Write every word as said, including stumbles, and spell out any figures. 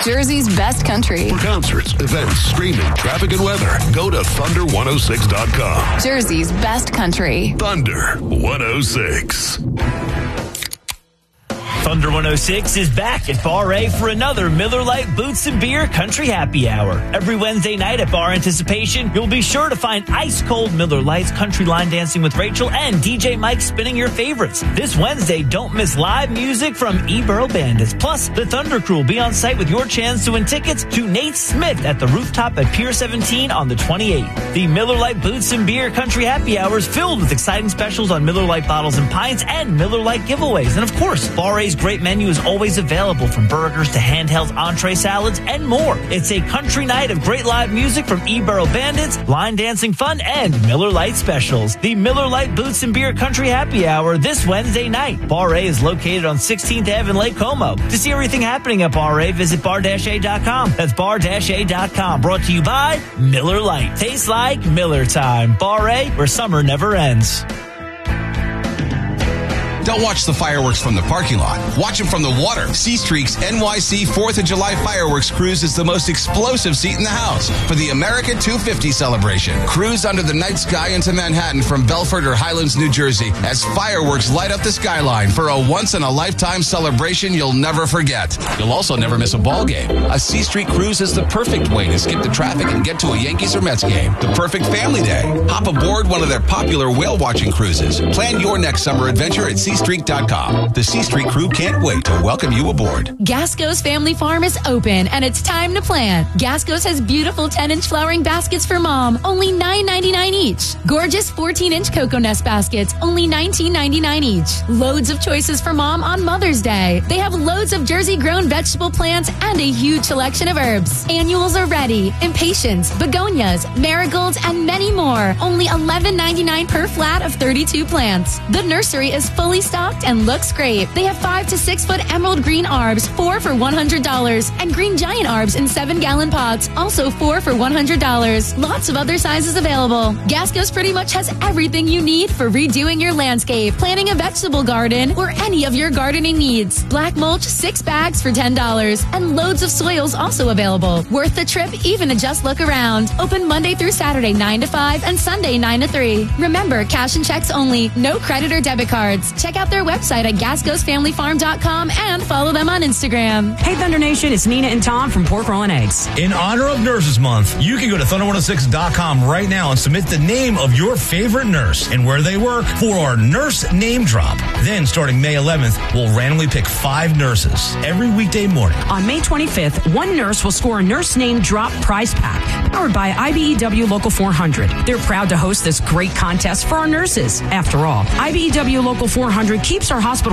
Jersey's best country. For concerts, events, streaming, traffic, and weather, go to thunder one oh six dot com. Jersey's best country. Thunder one oh six. Thunder one oh six is back at Bar A for another Miller Lite Boots and Beer Country Happy Hour. Every Wednesday night at Bar Anticipation, you'll be sure to find ice-cold Miller Lite's Country Line Dancing with Rachel and D J Mike spinning your favorites. This Wednesday, don't miss live music from E-Borough Bandits. Plus, the Thunder Crew will be on site with your chance to win tickets to Nate Smith at the rooftop at Pier seventeen on the twenty-eighth. The Miller Lite Boots and Beer Country Happy Hour is filled with exciting specials on Miller Lite bottles and pints and Miller Lite giveaways. And of course, Bar A's great menu is always available, from burgers to handheld entree salads and more. It's a country night of great live music from E-Borough Bandits, line dancing fun, and Miller Lite specials. The Miller Lite Boots and Beer Country Happy Hour this Wednesday night. Bar A is located on sixteenth Avenue in Lake Como. To see everything happening at Bar A, visit bar a dot com. That's bar a dot com. Brought to you by Miller Lite. Tastes like Miller time. Bar A, where summer never ends. Don't watch the fireworks from the parking lot. Watch them from the water. C-Streak's N Y C fourth of July Fireworks Cruise is the most explosive seat in the house for the America two fifty celebration. Cruise under the night sky into Manhattan from Belford or Highlands, New Jersey, as fireworks light up the skyline for a once-in-a-lifetime celebration you'll never forget. You'll also never miss a ball game. A C-Streak cruise is the perfect way to skip the traffic and get to a Yankees or Mets game. The perfect family day. Hop aboard one of their popular whale-watching cruises. Plan your next summer adventure at C Streak dot com. The C-Streak crew can't wait to welcome you aboard. Gasco's Family Farm is open, and it's time to plant. Gasco's has beautiful ten-inch flowering baskets for mom, only nine ninety-nine each. Gorgeous fourteen-inch cocoa nest baskets, only nineteen ninety-nine each. Loads of choices for mom on Mother's Day. They have loads of Jersey-grown vegetable plants and a huge selection of herbs. Annuals are ready, impatiens, begonias, marigolds, and many more. Only eleven ninety-nine per flat of thirty-two plants. The nursery is fully stocked and looks great. They have five to six foot emerald green arbs, four for one hundred dollars, and green giant arbs in seven gallon pots, also four for one hundred dollars. Lots of other sizes available. Gasco's pretty much has everything you need for redoing your landscape, planting a vegetable garden, or any of your gardening needs. Black mulch, six bags for ten dollars, and loads of soils also available. Worth the trip, even to just look around. Open Monday through Saturday, nine to five, and Sunday, nine to three. Remember, cash and checks only, no credit or debit cards. Check out their website at gascos family farm dot com and follow them on Instagram. Hey, Thunder Nation, it's Nina and Tom from Pork Roll and Eggs. In honor of Nurses Month, you can go to thunder one oh six dot com right now and submit the name of your favorite nurse and where they work for our nurse name drop. Then, starting May eleventh, we'll randomly pick five nurses every weekday morning. On May twenty-fifth, one nurse will score a nurse name drop prize pack, powered by I B E W Local four hundred. They're proud to host this great contest for our nurses. After all, I B E W Local four hundred keeps our hospital